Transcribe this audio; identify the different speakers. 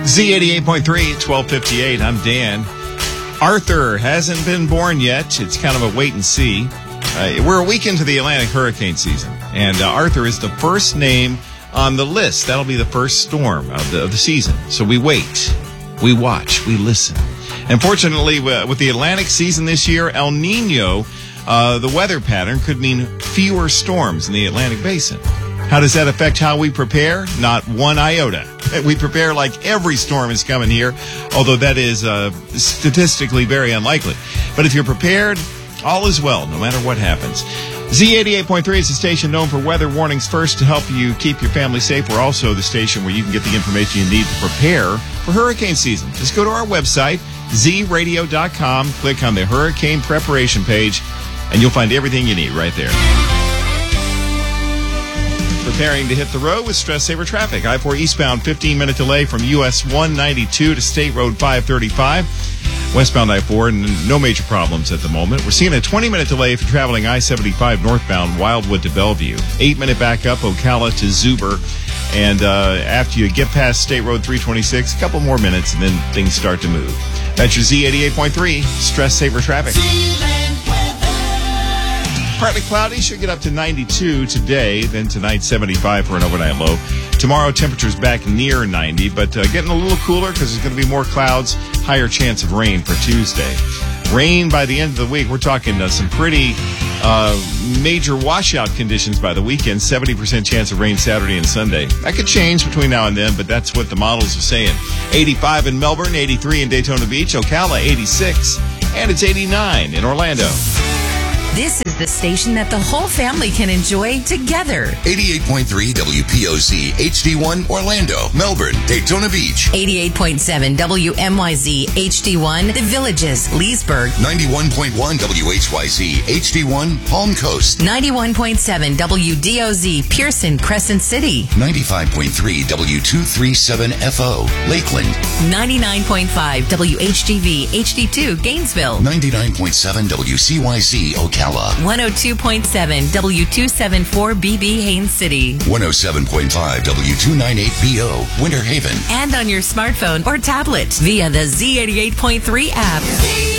Speaker 1: Z88.3 at 12:58. I'm Dan. Arthur hasn't been born yet. It's kind of a wait and see. We're a week into the Atlantic hurricane season, and Arthur is the first name on the list. That'll be the first storm of the season. So we wait, we watch, we listen. And fortunately, with the Atlantic season this year, El Nino, the weather pattern could mean fewer storms in the Atlantic basin. How does that affect how we prepare? Not one iota. We prepare like every storm is coming here, although that is statistically very unlikely. But if you're prepared, all is well, no matter what happens. Z88.3 is the station known for weather warnings first to help you keep your family safe. We're also the station where you can get the information you need to prepare for hurricane season. Just go to our website, zradio.com, click on the hurricane preparation page, and you'll find everything you need right there. Preparing to hit the road with Stress Saver traffic. I-4 eastbound, 15-minute delay from US 192 to State Road 535. Westbound I-4, no major problems at the moment. We're seeing a 20-minute delay if you're traveling I-75 northbound, Wildwood to Bellevue. 8-minute backup, Ocala to Zuber. And after you get past State Road 326, a couple more minutes, and then things start to move. That's your Z88.3 Stress Saver traffic. Partly cloudy, should get up to 92 today, then tonight 75 for an overnight low. Tomorrow temperatures back near 90, but getting a little cooler because there's going to be more clouds, higher chance of rain for Tuesday. Rain by the end of the week, we're talking some pretty major washout conditions by the weekend, 70% chance of rain Saturday and Sunday. That could change between now and then, but that's what the models are saying. 85 in Melbourne, 83 in Daytona Beach, Ocala 86, and it's 89 in Orlando.
Speaker 2: This is the station that the whole family can enjoy together.
Speaker 3: 88.3 WPOZ HD1 Orlando, Melbourne, Daytona Beach.
Speaker 2: 88.7 WMYZ HD1 The Villages, Leesburg.
Speaker 3: 91.1 WHYZ HD1 Palm Coast.
Speaker 2: 91.7 WDOZ Pearson, Crescent City.
Speaker 3: 95.3 W237FO Lakeland.
Speaker 2: 99.5 WHGV HD2 Gainesville.
Speaker 3: 99.7 WCYZ Ocala.
Speaker 2: 102.7 W274BB Haines City.
Speaker 3: 107.5 W298BO Winter Haven.
Speaker 2: And on your smartphone or tablet via the Z88.3 app.